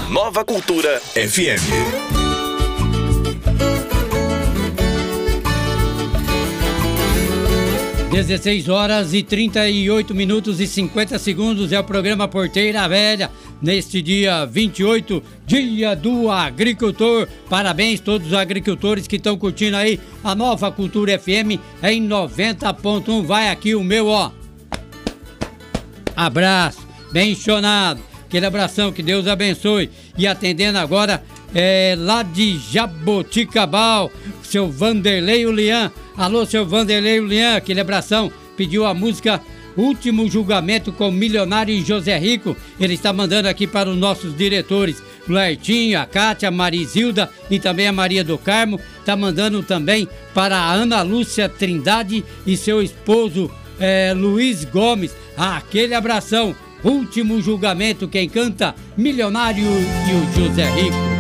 Nova Cultura FM. 16 horas e 38 minutos e 50 segundos é o programa Porteira Velha, neste dia 28, dia do agricultor. Parabéns a todos os agricultores que estão curtindo aí a Nova Cultura FM em 90.1. Vai aqui o meu, abraço, bem chonado, aquele abração, que Deus abençoe. E atendendo agora, lá de Jaboticabal, seu Vanderlei Ulian. Alô, seu Vanderlei Ulian, aquele abração. Pediu a música Último Julgamento com Milionário e José Rico. Ele está mandando aqui para os nossos diretores, o Lertinho, a Cátia, a Marizilda e também a Maria do Carmo. Está mandando também para a Ana Lúcia Trindade e seu esposo Luiz Gomes. Aquele abração. Último Julgamento, quem canta? Milionário e o José Rico.